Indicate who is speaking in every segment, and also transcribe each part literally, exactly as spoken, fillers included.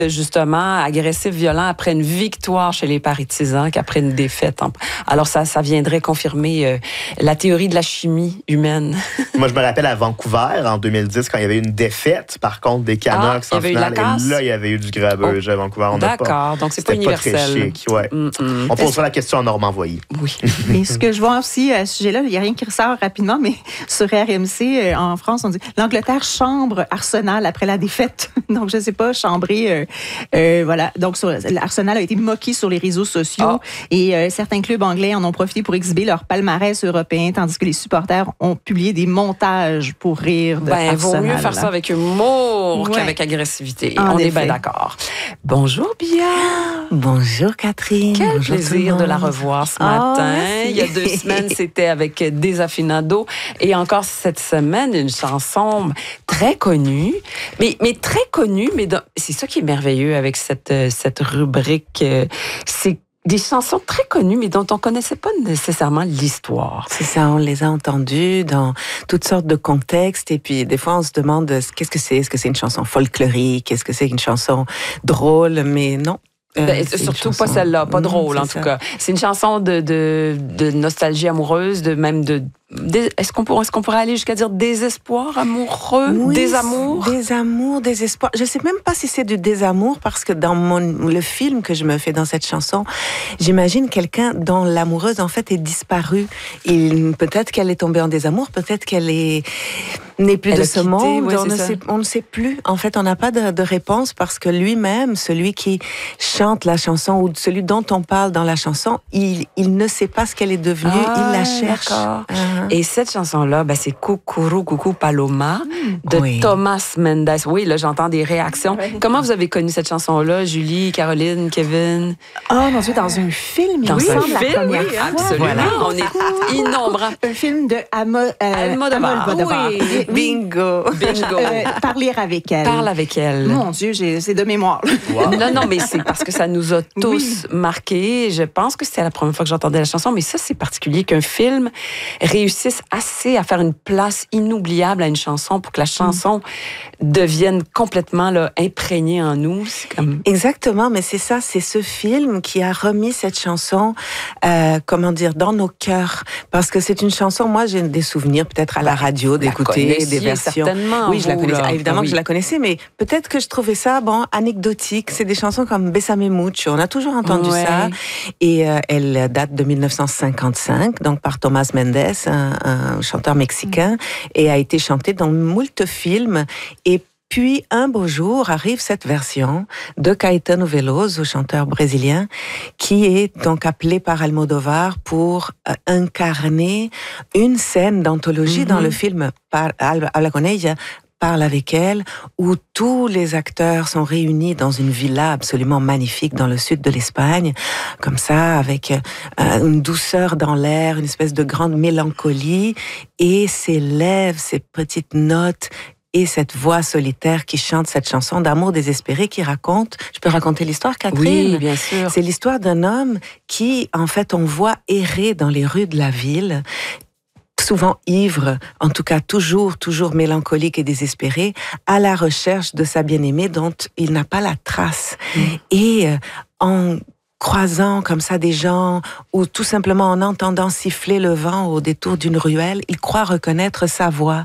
Speaker 1: justement agressif, violent après une victoire chez les partisans qu'après une défaite. Alors ça, ça viendrait confirmer euh, la théorie de la chimie humaine.
Speaker 2: Moi, je me rappelle à Vancouver en deux mille dix quand il y avait eu une défaite, par contre, des Canucks
Speaker 1: ah,
Speaker 2: en finale. Et là, il y avait eu du grabuge oh. à Vancouver. On
Speaker 1: D'accord, pas, donc c'est pas universel.
Speaker 2: Pas très chic, ouais. Mm-hmm. On posera la question à Normand Voyer.
Speaker 1: Oui.
Speaker 3: Et ce que je vois aussi à ce sujet-là, il n'y a rien qui ressort rapidement, mais sur R M C, en France, on dit l'Angleterre chambre Arsenal après la défaite. Donc, je ne sais pas, chambrer, euh, euh, voilà. Donc, sur, l'Arsenal a été moqué sur les réseaux sociaux oh. et euh, certains clubs anglais en ont profité pour exhiber leur palmarès européen, tandis que les supporters ont publié des montages pour rire de
Speaker 1: ben,
Speaker 3: Arsenal.
Speaker 1: Vaut mieux faire ça avec humour ouais. qu'avec agressivité. En on effet. Est bien d'accord. Bonjour, Bia.
Speaker 4: Bonjour, Catherine.
Speaker 1: Quel
Speaker 4: Bonjour
Speaker 1: plaisir de la revoir ce matin.
Speaker 4: Oh,
Speaker 1: il y a deux semaines, c'était avec Desafinado. Et encore cette semaine, une chanson très connue. Mais, mais très connue, mais dans, c'est ça qui est merveilleux avec cette, cette rubrique. C'est des chansons très connues, mais dont on ne connaissait pas nécessairement l'histoire.
Speaker 4: C'est ça, on les a entendues dans toutes sortes de contextes. Et puis, des fois, on se demande qu'est-ce que c'est. Est-ce que c'est une chanson folklorique? Est-ce que c'est une chanson drôle? Mais non.
Speaker 1: Euh, ben, surtout pas celle-là, pas drôle en tout cas. C'est une chanson de, de, de nostalgie amoureuse, de même de... de est-ce qu'on pourrait, est-ce qu'on pourrait aller jusqu'à dire désespoir amoureux,
Speaker 4: oui,
Speaker 1: désamour?
Speaker 4: Désamour, désespoir. Je sais même pas si c'est du désamour parce que dans mon, le film que je me fais dans cette chanson, j'imagine quelqu'un dont l'amoureuse en fait est disparue. Il, peut-être qu'elle est tombée en désamour, peut-être qu'elle est... n'est plus Elle de ce quitté, monde, ouais, on, ne sait, on ne sait plus. En fait, on n'a pas de, de réponse parce que lui-même, celui qui chante la chanson ou celui dont on parle dans la chanson, il, il ne sait pas ce qu'elle est devenue, ah, il la cherche.
Speaker 1: Uh-huh. Et cette chanson-là, ben, c'est Coucourou Coucou Paloma de oui. Thomas Mendes. Oui, là, j'entends des réactions. Oui. Comment vous avez connu cette chanson-là, Julie, Caroline, Kevin?
Speaker 3: Ah, oh, mon Dieu, dans un film.
Speaker 1: Dans
Speaker 3: oui,
Speaker 1: un film,
Speaker 3: la
Speaker 1: oui, absolument. Voilà. On est innombrables.
Speaker 3: Un film de Amo, euh,
Speaker 1: Almodovar.
Speaker 3: Almodovar.
Speaker 1: Oui.
Speaker 4: Bingo.
Speaker 1: Bingo.
Speaker 3: Euh, parler avec elle.
Speaker 1: Parle avec elle.
Speaker 3: Mon Dieu, j'ai, c'est de mémoire.
Speaker 1: Wow. Non, non, mais c'est parce que ça nous a tous oui. marqués. Je pense que c'était la première fois que j'entendais la chanson, mais ça, c'est particulier qu'un film réussisse assez à faire une place inoubliable à une chanson pour que la chanson mm. devienne complètement là, imprégnée en nous. C'est comme...
Speaker 4: Exactement, mais c'est ça, c'est ce film qui a remis cette chanson, euh, comment dire, dans nos cœurs. Parce que c'est une chanson, moi, j'ai des souvenirs peut-être à la radio, d'écouter des versions.
Speaker 1: Certainement.
Speaker 4: Oui, je la connaissais.
Speaker 1: Là.
Speaker 4: Évidemment
Speaker 1: oui.
Speaker 4: que je la connaissais, mais peut-être que je trouvais ça, bon, anecdotique. C'est des chansons comme Bésame mucho. On a toujours entendu ouais. ça. Et euh, elle date de dix-neuf cent cinquante-cinq, donc par Thomas Mendes, un, un chanteur mexicain, mm. et a été chantée dans moult films. Et puis, un beau jour, arrive cette version de Caetano Veloso, chanteur brésilien, qui est donc appelé par Almodovar pour euh, incarner une scène d'anthologie mm-hmm. dans le film Habla con ella, Parle avec elle, où tous les acteurs sont réunis dans une villa absolument magnifique dans le sud de l'Espagne, comme ça, avec euh, une douceur dans l'air, une espèce de grande mélancolie, et s'élèvent ces petites notes et cette voix solitaire qui chante cette chanson d'amour désespéré qui raconte... Je peux raconter l'histoire, Catherine?
Speaker 1: Oui, bien sûr.
Speaker 4: C'est l'histoire d'un homme qui, en fait, on voit errer dans les rues de la ville, souvent ivre, en tout cas toujours, toujours mélancolique et désespéré, à la recherche de sa bien-aimée dont il n'a pas la trace. Mmh. Et euh, en croisant comme ça des gens, ou tout simplement en entendant siffler le vent au détour d'une ruelle, il croit reconnaître sa voix.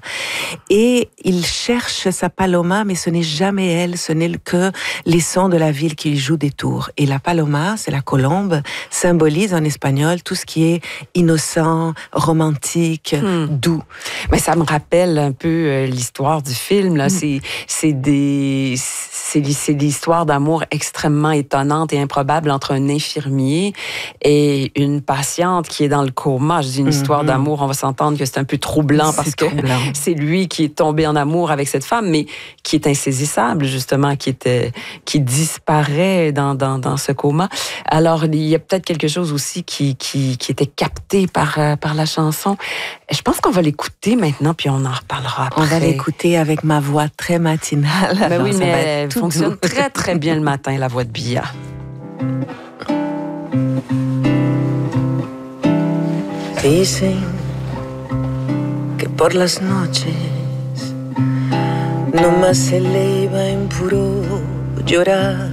Speaker 4: Et il cherche sa paloma, mais ce n'est jamais elle, ce n'est que les sons de la ville qui lui jouent des tours. Et la paloma, c'est la colombe, symbolise en espagnol tout ce qui est innocent, romantique, hmm. doux.
Speaker 1: Mais ça me rappelle un peu euh, l'histoire du film, là. Hmm. C'est, c'est des... C'est, c'est l'histoire d'amour extrêmement étonnante et improbable entre un infirmier et une patiente qui est dans le coma. Je dis une mm-hmm. histoire d'amour, on va s'entendre que c'est un peu troublant c'est parce troublant. que c'est lui qui est tombé en amour avec cette femme, mais qui est insaisissable, justement, qui était, qui disparaît dans, dans, dans ce coma. Alors, il y a peut-être quelque chose aussi qui, qui, qui était capté par, euh, par la chanson. Je pense qu'on va l'écouter maintenant, puis on en reparlera après.
Speaker 4: On va l'écouter avec ma voix très matinale.
Speaker 1: Ben oui, mais elle fonctionne doux. très, très bien le matin, la voix de Bia.
Speaker 5: Dicen que por las noches nomás se le iba en puro llorar.